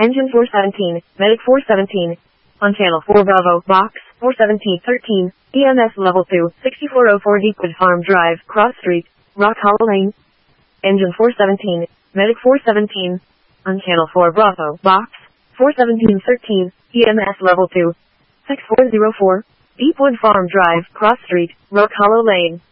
Engine 417, Medic 417. On Channel 4 Bravo, Box 41713, EMS Level 2, 6404 Deepwood Farm Drive, Cross Street, Rock Hollow Lane. Engine 417, Medic 417. On Channel 4 Bravo, Box 41713, EMS Level 2, 6404, Deepwood Farm Drive, Cross Street, Rock Hollow Lane.